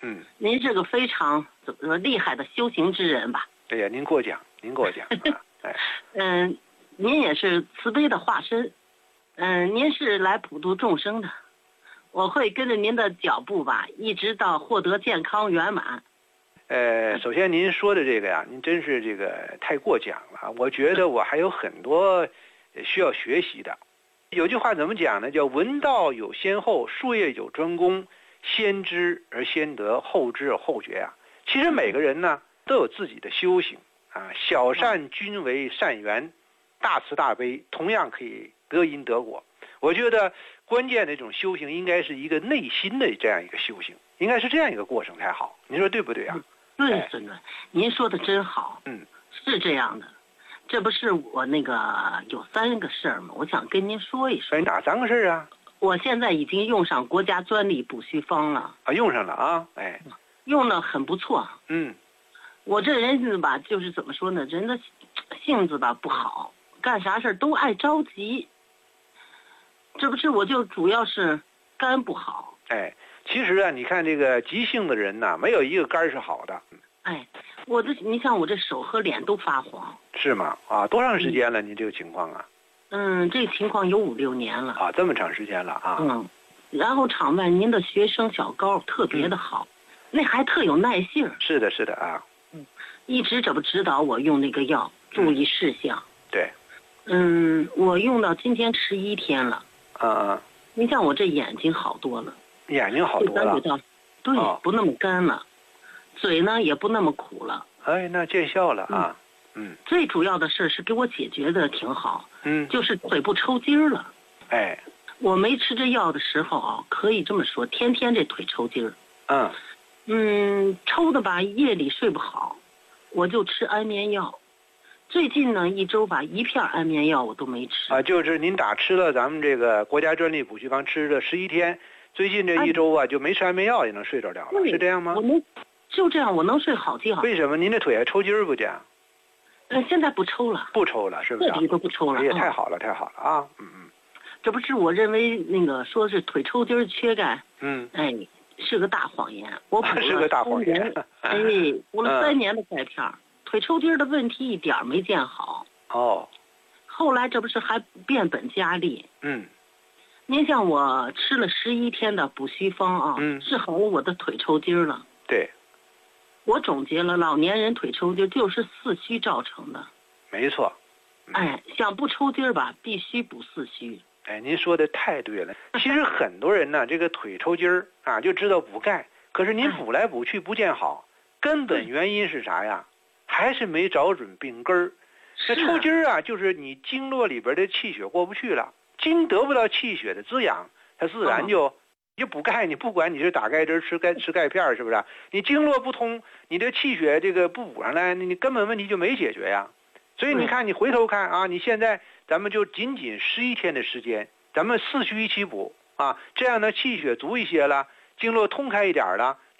您是个非常怎么说厉害的修行之人吧？ 对呀，您给我讲。 您也是慈悲的化身，您是来普度众生的，我会跟着您的脚步吧，一直到获得健康圆满。 首先您说的这个呀，您真是这个太过奖了，我觉得我还有很多需要学习的。有句话怎么讲呢？叫闻道有先后，术业有专攻，先知而先得，后知而后觉啊。其实每个人呢都有自己的修行啊，小善均为善缘，大慈大悲同样可以得因得果。我觉得关键的这种修行应该是一个内心的这样一个修行，应该是这样一个过程才好。您说对不对啊？ 对，孙子，您说的真好。是这样的。这不是我那个有3个事儿吗？我想跟您说一说。 哪3个事儿啊？ 我现在已经用上国家专利补虚方了。 用上了啊， 用的很不错。我这人是吧，就是怎么说呢，人的性子吧不好，干啥事都爱着急。这不是我就主要是肝不好。 其实啊，你看这个急性的人呐，没有一个肝是好的。 你像我这手和脸都发黄。 是吗？多长时间了？您这个情况啊？ 这个情况有5、6年了。 这么长时间了啊？ 然后场外您的学生小高特别的好，那还特有耐性。 是的啊。 一直这不指导我用那个药，注意事项。 对。 我用到今天11天了。你像我这眼睛好多了。 眼睛好多了。 对，不那么干了，嘴呢也不那么苦了。 那见效了啊。 最主要的事是给我解决的挺好。就是腿部抽筋了。我没吃这药的时候啊，可以这么说，天天这腿抽筋儿。抽的吧，夜里睡不好，我就吃安眠药。最近呢，1周吧，1片安眠药我都没吃。 就是您打吃了咱们这个国家专利补虚方吃了11天，最近这1周啊就没吃安眠药也能睡着了，是这样吗？ 就这样，我能睡好觉。 为什么您这腿还抽筋儿不讲？ 现在不抽了。 不抽了，是不是？ 彻底都不抽了。 也太好了啊！ 这不是我认为那个说是腿抽筋缺钙。是个大谎言。我补了是个大谎言。 补了3年的钙片，腿抽筋的问题一点没见好。后来这不是还变本加厉。您像我吃了11天的补虚方啊，治好了我的腿抽筋了。 对。 我总结了，老年人腿抽筋就是四虚造成的。 没错。 想不抽筋吧，必须补四虚。 您说的太对了。其实很多人呢，这个腿抽筋儿啊，就知道补钙，可是您补来补去不见好，根本原因是啥呀？还是没找准病根儿。这抽筋儿啊，就是你经络里边的气血过不去了，筋得不到气血的滋养，它自然就补钙。你不管你是打钙针吃钙片，是不是？你经络不通，你这气血这个不补上来，你根本问题就没解决呀。所以你看，你回头看啊，你现在咱们就仅11天的时间，咱们4虚一起补啊，这样呢气血足一些了，经络通开一点了，